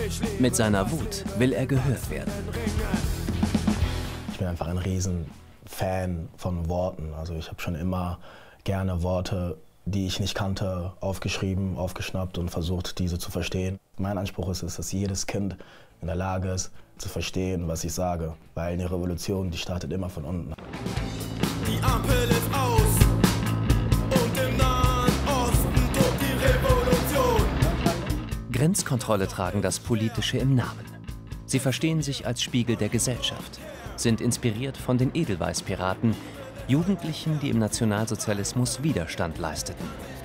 Mit seiner Wut will er gehört werden. Ich bin einfach ein Riesenfan von Worten. Also ich habe schon immer gerne Worte, die ich nicht kannte, aufgeschrieben, aufgeschnappt und versucht, diese zu verstehen. Mein Anspruch ist es, dass jedes Kind in der Lage ist, zu verstehen, was ich sage. Weil eine Revolution, die startet immer von unten. Die Ampel ist aus und im Nahen Osten tobt die Revolution. Grenzkontrolle tragen das Politische im Namen. Sie verstehen sich als Spiegel der Gesellschaft, sind inspiriert von den Edelweiß-Piraten, Jugendlichen, die im Nationalsozialismus Widerstand leisteten.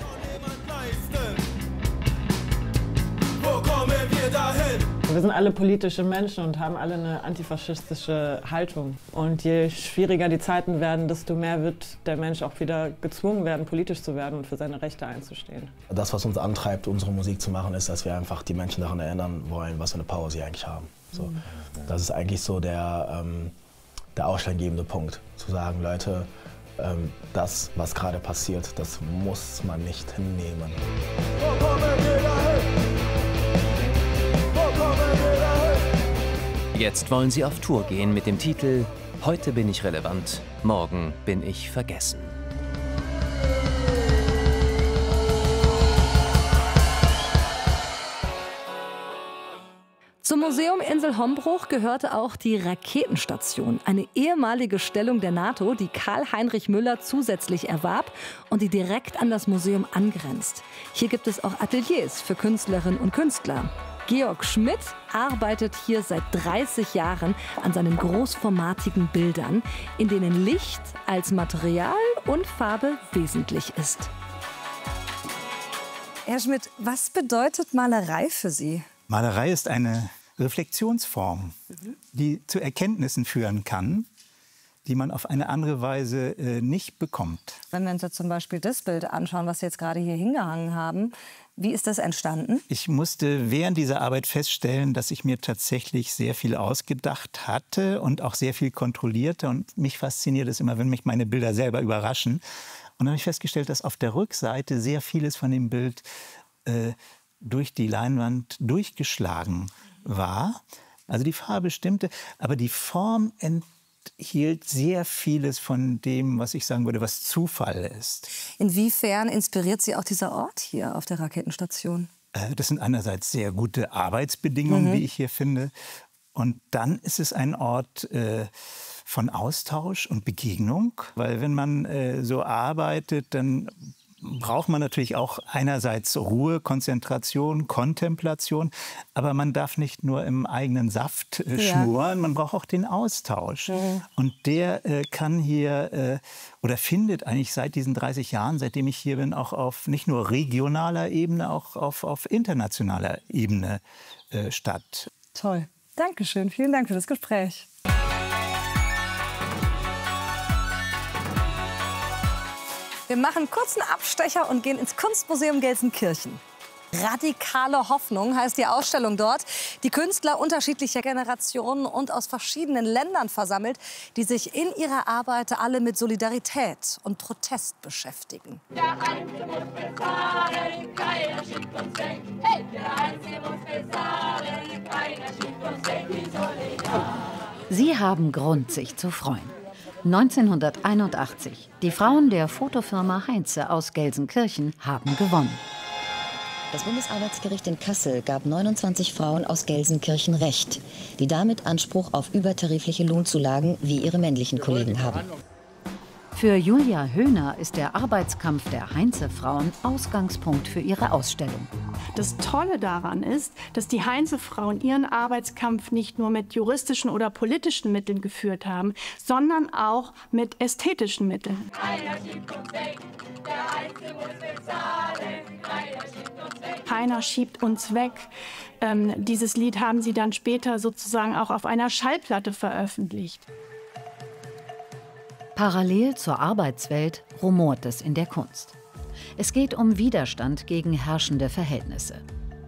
Wo kommen wir dahin? Wir sind alle politische Menschen und haben alle eine antifaschistische Haltung. Und je schwieriger die Zeiten werden, desto mehr wird der Mensch auch wieder gezwungen werden, politisch zu werden und für seine Rechte einzustehen. Das, was uns antreibt, unsere Musik zu machen, ist, dass wir einfach die Menschen daran erinnern wollen, was für eine Power sie eigentlich haben. So, das ist eigentlich so der ausschlaggebende Punkt, zu sagen, Leute, das, was gerade passiert, das muss man nicht hinnehmen. Wo kommen wir dahin? Wo kommen wir dahin? Jetzt wollen sie auf Tour gehen mit dem Titel »Heute bin ich relevant, morgen bin ich vergessen«. Zum Museum Insel Hombruch gehörte auch die Raketenstation, eine ehemalige Stellung der NATO, die Karl-Heinrich Müller zusätzlich erwarb und die direkt an das Museum angrenzt. Hier gibt es auch Ateliers für Künstlerinnen und Künstler. Georg Schmidt arbeitet hier seit 30 Jahren an seinen großformatigen Bildern, in denen Licht als Material und Farbe wesentlich ist. Herr Schmidt, was bedeutet Malerei für Sie? Malerei ist eine Reflexionsform, die zu Erkenntnissen führen kann, die man auf eine andere Weise nicht bekommt. Wenn wir uns jetzt zum Beispiel das Bild anschauen, was Sie jetzt gerade hier hingehangen haben, wie ist das entstanden? Ich musste während dieser Arbeit feststellen, dass ich mir tatsächlich sehr viel ausgedacht hatte und auch sehr viel kontrollierte. Und mich fasziniert es immer, wenn mich meine Bilder selber überraschen. Und dann habe ich festgestellt, dass auf der Rückseite sehr vieles von dem Bild durch die Leinwand durchgeschlagen war. Also die Farbe stimmte, aber die Form enthielt sehr vieles von dem, was ich sagen würde, was Zufall ist. Inwiefern inspiriert Sie auch dieser Ort hier auf der Raketenstation? Das sind einerseits sehr gute Arbeitsbedingungen, wie ich hier finde. Und dann ist es ein Ort von Austausch und Begegnung. Weil wenn man so arbeitet, dann braucht man natürlich auch einerseits Ruhe, Konzentration, Kontemplation. Aber man darf nicht nur im eigenen Saft schmoren, man braucht auch den Austausch. Und der kann hier oder findet eigentlich seit diesen 30 Jahren, seitdem ich hier bin, auch auf nicht nur regionaler Ebene, auch auf internationaler Ebene statt. Toll. Dankeschön. Vielen Dank für das Gespräch. Wir machen einen kurzen Abstecher und gehen ins Kunstmuseum Gelsenkirchen. Radikale Hoffnung heißt die Ausstellung dort. Die Künstler unterschiedlicher Generationen und aus verschiedenen Ländern versammelt, die sich in ihrer Arbeit alle mit Solidarität und Protest beschäftigen. Der Einzige muss bezahlen, keiner schickt uns weg. Hey, der Einzige muss bezahlen, keiner schickt uns weg. Wie solidar. Sie haben Grund, sich zu freuen. 1981. Die Frauen der Fotofirma Heinze aus Gelsenkirchen haben gewonnen. Das Bundesarbeitsgericht in Kassel gab 29 Frauen aus Gelsenkirchen Recht, die damit Anspruch auf übertarifliche Lohnzulagen wie ihre männlichen Kollegen haben. Für Julia Höhner ist der Arbeitskampf der Heinze-Frauen Ausgangspunkt für ihre Ausstellung. Das Tolle daran ist, dass die Heinze-Frauen ihren Arbeitskampf nicht nur mit juristischen oder politischen Mitteln geführt haben, sondern auch mit ästhetischen Mitteln. Keiner schiebt uns weg. Dieses Lied haben sie dann später sozusagen auch auf einer Schallplatte veröffentlicht. Parallel zur Arbeitswelt rumort es in der Kunst. Es geht um Widerstand gegen herrschende Verhältnisse.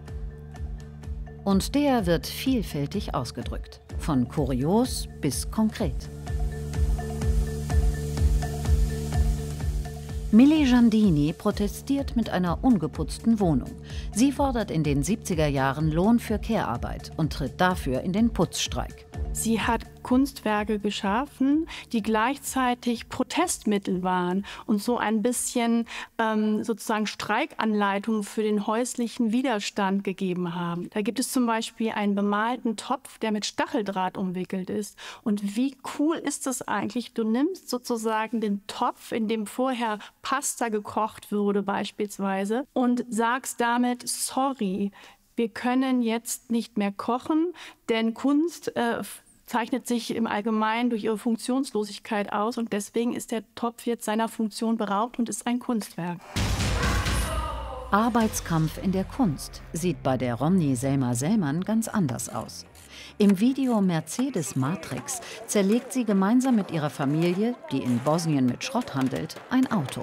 Und der wird vielfältig ausgedrückt, von kurios bis konkret. Milli Giandini protestiert mit einer ungeputzten Wohnung. Sie fordert in den 70er Jahren Lohn für Care-Arbeit und tritt dafür in den Putzstreik. Sie hat Kunstwerke geschaffen, die gleichzeitig Protestmittel waren und so ein bisschen sozusagen Streikanleitungen für den häuslichen Widerstand gegeben haben. Da gibt es zum Beispiel einen bemalten Topf, der mit Stacheldraht umwickelt ist. Und wie cool ist das eigentlich? Du nimmst sozusagen den Topf, in dem vorher Pasta gekocht wurde beispielsweise, und sagst damit, sorry, wir können jetzt nicht mehr kochen, denn Kunst zeichnet sich im Allgemeinen durch ihre Funktionslosigkeit aus und deswegen ist der Topf jetzt seiner Funktion beraubt und ist ein Kunstwerk. Arbeitskampf in der Kunst sieht bei der Romney Selma Sellmann ganz anders aus. Im Video Mercedes Matrix zerlegt sie gemeinsam mit ihrer Familie, die in Bosnien mit Schrott handelt, ein Auto.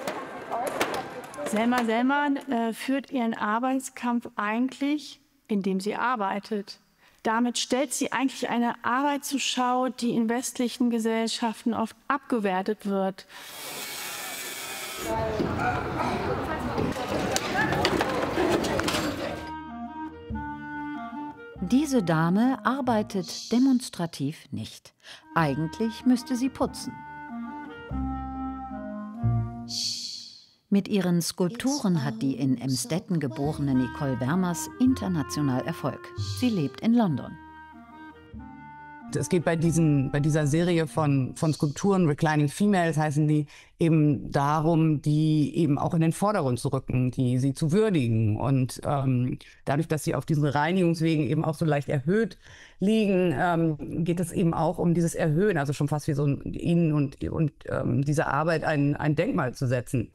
Selma Sellmann führt ihren Arbeitskampf eigentlich, indem sie arbeitet. Damit stellt sie eigentlich eine Arbeit zur Schau, die in westlichen Gesellschaften oft abgewertet wird. Diese Dame arbeitet demonstrativ nicht. Eigentlich müsste sie putzen. Mit ihren Skulpturen hat die in Emstetten geborene Nicole Wermers international Erfolg. Sie lebt in London. Es geht bei dieser Serie von Skulpturen, Reclining Females heißen die, eben darum, die eben auch in den Vordergrund zu rücken, sie zu würdigen. Und dadurch, dass sie auf diesen Reinigungswegen eben auch so leicht erhöht liegen, geht es eben auch um dieses Erhöhen, also schon fast wie so ihnen und dieser Arbeit ein Denkmal zu setzen.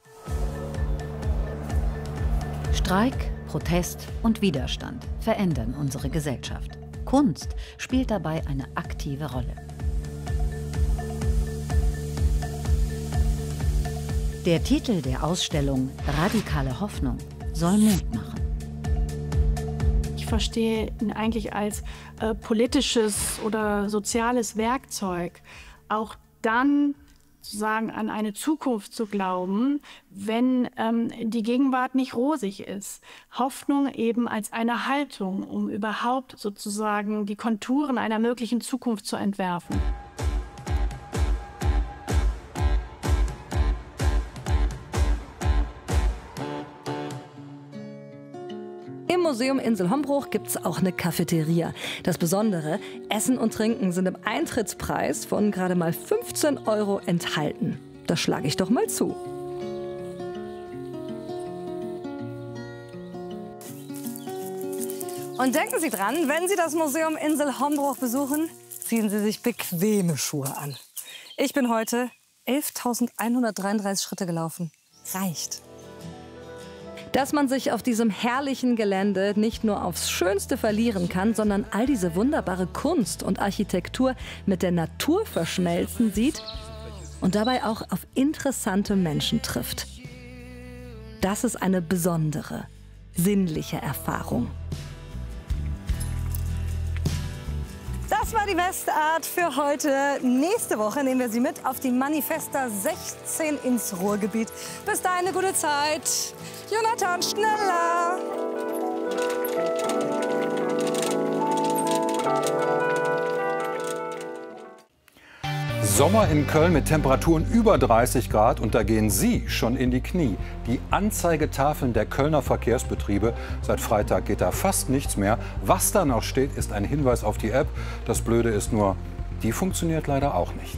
Streik, Protest und Widerstand verändern unsere Gesellschaft. Kunst spielt dabei eine aktive Rolle. Der Titel der Ausstellung Radikale Hoffnung soll Mut machen. Ich verstehe ihn eigentlich als politisches oder soziales Werkzeug. Auch dann sozusagen an eine Zukunft zu glauben, wenn die Gegenwart nicht rosig ist. Hoffnung eben als eine Haltung, um überhaupt sozusagen die Konturen einer möglichen Zukunft zu entwerfen. Im Museum Insel Hombruch gibt es auch eine Cafeteria. Das Besondere, Essen und Trinken sind im Eintrittspreis von gerade mal 15 € enthalten. Da schlage ich doch mal zu. Und denken Sie dran, wenn Sie das Museum Insel Hombruch besuchen, ziehen Sie sich bequeme Schuhe an. Ich bin heute 11.133 Schritte gelaufen. Reicht. Dass man sich auf diesem herrlichen Gelände nicht nur aufs Schönste verlieren kann, sondern all diese wunderbare Kunst und Architektur mit der Natur verschmelzen sieht und dabei auch auf interessante Menschen trifft. Das ist eine besondere, sinnliche Erfahrung. Das war die Westart für heute. Nächste Woche nehmen wir Sie mit auf die Manifesta 16 ins Ruhrgebiet. Bis dahin eine gute Zeit. Jonathan, schneller! Sommer in Köln mit Temperaturen über 30 Grad und da gehen Sie schon in die Knie. Die Anzeigetafeln der Kölner Verkehrsbetriebe, seit Freitag geht da fast nichts mehr. Was da noch steht, ist ein Hinweis auf die App. Das Blöde ist nur, die funktioniert leider auch nicht.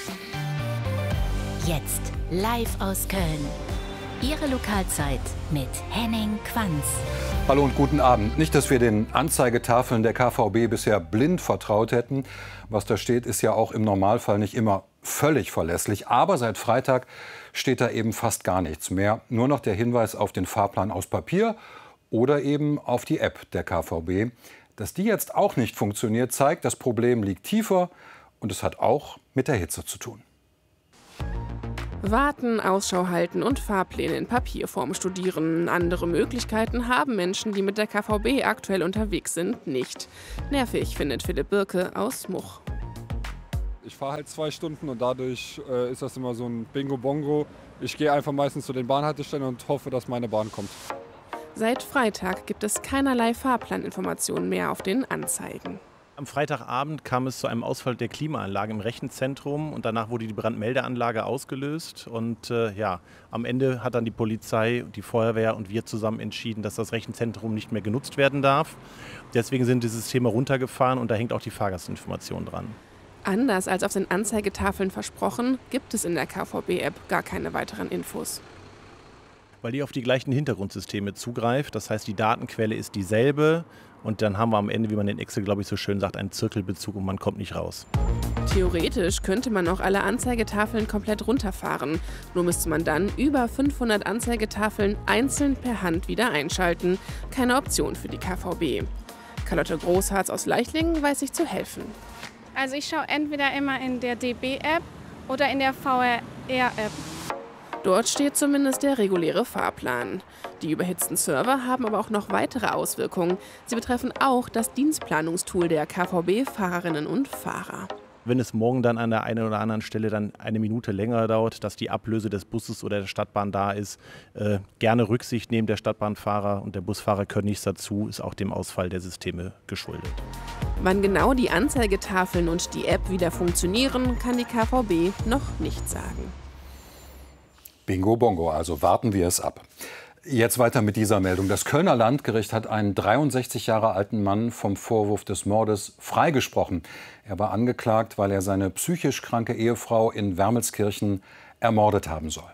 Jetzt live aus Köln. Ihre Lokalzeit mit Henning Quanz. Hallo und guten Abend. Nicht, dass wir den Anzeigetafeln der KVB bisher blind vertraut hätten. Was da steht, ist ja auch im Normalfall nicht immer völlig verlässlich. Aber seit Freitag steht da eben fast gar nichts mehr. Nur noch der Hinweis auf den Fahrplan aus Papier oder eben auf die App der KVB. Dass die jetzt auch nicht funktioniert, zeigt, das Problem liegt tiefer und es hat auch mit der Hitze zu tun. Warten, Ausschau halten und Fahrpläne in Papierform studieren. Andere Möglichkeiten haben Menschen, die mit der KVB aktuell unterwegs sind, nicht. Nervig, findet Philipp Birke aus Much. Ich fahre halt 2 Stunden und dadurch ist das immer so ein Bingo-Bongo. Ich gehe einfach meistens zu den Bahnhaltestellen und hoffe, dass meine Bahn kommt. Seit Freitag gibt es keinerlei Fahrplaninformationen mehr auf den Anzeigen. Am Freitagabend kam es zu einem Ausfall der Klimaanlage im Rechenzentrum und danach wurde die Brandmeldeanlage ausgelöst. Und am Ende hat dann die Polizei, die Feuerwehr und wir zusammen entschieden, dass das Rechenzentrum nicht mehr genutzt werden darf. Deswegen sind die Systeme runtergefahren und da hängt auch die Fahrgastinformation dran. Anders als auf den Anzeigetafeln versprochen, gibt es in der KVB-App gar keine weiteren Infos. Weil die auf die gleichen Hintergrundsysteme zugreift. Das heißt, die Datenquelle ist dieselbe. Und dann haben wir am Ende, wie man in Excel, glaube ich, so schön sagt, einen Zirkelbezug und man kommt nicht raus. Theoretisch könnte man auch alle Anzeigetafeln komplett runterfahren. Nur müsste man dann über 500 Anzeigetafeln einzeln per Hand wieder einschalten. Keine Option für die KVB. Carlotte Großharz aus Leichlingen weiß sich zu helfen. Also ich schaue entweder immer in der DB-App oder in der VRR-App. Dort steht zumindest der reguläre Fahrplan. Die überhitzten Server haben aber auch noch weitere Auswirkungen. Sie betreffen auch das Dienstplanungstool der KVB-Fahrerinnen und Fahrer. Wenn es morgen dann an der einen oder anderen Stelle dann 1 Minute länger dauert, dass die Ablöse des Busses oder der Stadtbahn da ist, gerne Rücksicht nehmen. Der Stadtbahnfahrer und der Busfahrer können nichts dazu, ist auch dem Ausfall der Systeme geschuldet. Wann genau die Anzeigetafeln und die App wieder funktionieren, kann die KVB noch nicht sagen. Bingo Bongo, also warten wir es ab. Jetzt weiter mit dieser Meldung. Das Kölner Landgericht hat einen 63 Jahre alten Mann vom Vorwurf des Mordes freigesprochen. Er war angeklagt, weil er seine psychisch kranke Ehefrau in Wermelskirchen ermordet haben soll.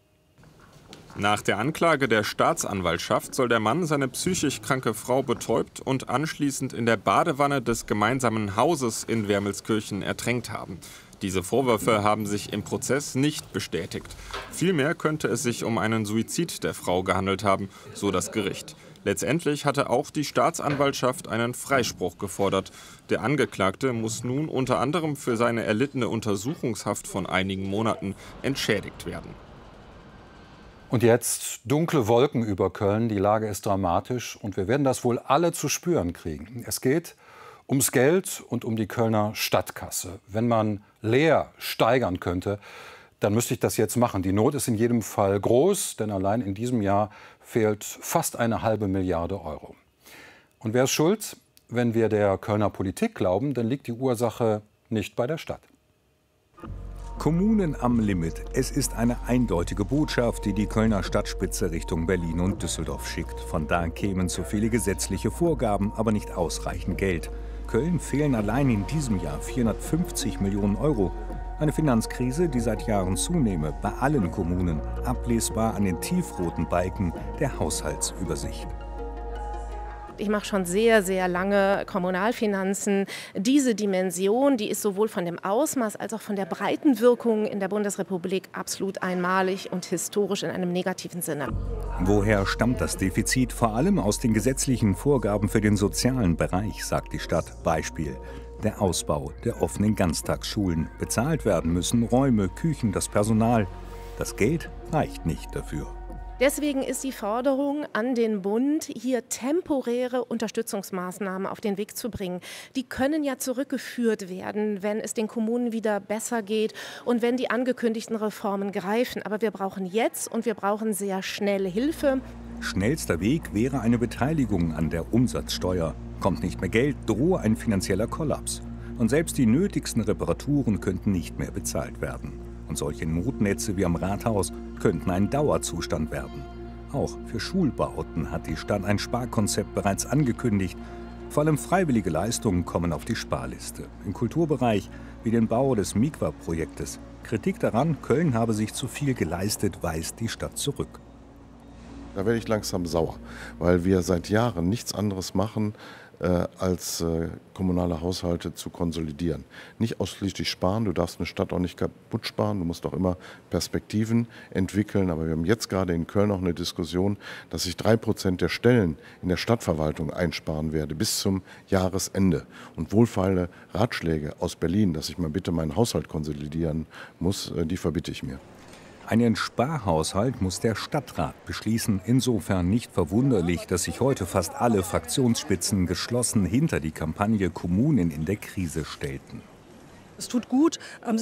Nach der Anklage der Staatsanwaltschaft soll der Mann seine psychisch kranke Frau betäubt und anschließend in der Badewanne des gemeinsamen Hauses in Wermelskirchen ertränkt haben. Diese Vorwürfe haben sich im Prozess nicht bestätigt. Vielmehr könnte es sich um einen Suizid der Frau gehandelt haben, so das Gericht. Letztendlich hatte auch die Staatsanwaltschaft einen Freispruch gefordert. Der Angeklagte muss nun unter anderem für seine erlittene Untersuchungshaft von einigen Monaten entschädigt werden. Und jetzt dunkle Wolken über Köln. Die Lage ist dramatisch und wir werden das wohl alle zu spüren kriegen. Es geht ums Geld und um die Kölner Stadtkasse. Wenn man leer steigern könnte, dann müsste ich das jetzt machen. Die Not ist in jedem Fall groß, denn allein in diesem Jahr fehlt fast eine halbe Milliarde Euro. Und wer ist schuld? Wenn wir der Kölner Politik glauben, dann liegt die Ursache nicht bei der Stadt. Kommunen am Limit. Es ist eine eindeutige Botschaft, die die Kölner Stadtspitze Richtung Berlin und Düsseldorf schickt. Von da kämen zu viele gesetzliche Vorgaben, aber nicht ausreichend Geld. Köln fehlen allein in diesem Jahr 450 Millionen Euro. Eine Finanzkrise, die seit Jahren zunehme, bei allen Kommunen, ablesbar an den tiefroten Balken der Haushaltsübersicht. Ich mache schon sehr, sehr lange Kommunalfinanzen. Diese Dimension, die ist sowohl von dem Ausmaß als auch von der Breitenwirkung in der Bundesrepublik absolut einmalig und historisch in einem negativen Sinne. Woher stammt das Defizit? Vor allem aus den gesetzlichen Vorgaben für den sozialen Bereich, sagt die Stadt. Beispiel: der Ausbau der offenen Ganztagsschulen. Bezahlt werden müssen Räume, Küchen, das Personal. Das Geld reicht nicht dafür. Deswegen ist die Forderung an den Bund, hier temporäre Unterstützungsmaßnahmen auf den Weg zu bringen. Die können ja zurückgeführt werden, wenn es den Kommunen wieder besser geht und wenn die angekündigten Reformen greifen. Aber wir brauchen jetzt und wir brauchen sehr schnell Hilfe. Schnellster Weg wäre eine Beteiligung an der Umsatzsteuer. Kommt nicht mehr Geld, drohe ein finanzieller Kollaps. Und selbst die nötigsten Reparaturen könnten nicht mehr bezahlt werden. Und solche Notnetze wie am Rathaus könnten ein Dauerzustand werden. Auch für Schulbauten hat die Stadt ein Sparkonzept bereits angekündigt. Vor allem freiwillige Leistungen kommen auf die Sparliste. Im Kulturbereich wie den Bau des Mikwa-Projektes. Kritik daran, Köln habe sich zu viel geleistet, weist die Stadt zurück. Da werde ich langsam sauer, weil wir seit Jahren nichts anderes machen, als kommunale Haushalte zu konsolidieren. Nicht ausschließlich sparen, du darfst eine Stadt auch nicht kaputt sparen, du musst auch immer Perspektiven entwickeln. Aber wir haben jetzt gerade in Köln auch eine Diskussion, dass ich 3% der Stellen in der Stadtverwaltung einsparen werde bis zum Jahresende. Und wohlfeile Ratschläge aus Berlin, dass ich mal bitte meinen Haushalt konsolidieren muss, die verbitte ich mir. Einen Sparhaushalt muss der Stadtrat beschließen. Insofern nicht verwunderlich, dass sich heute fast alle Fraktionsspitzen geschlossen hinter die Kampagne Kommunen in der Krise stellten. Es tut gut.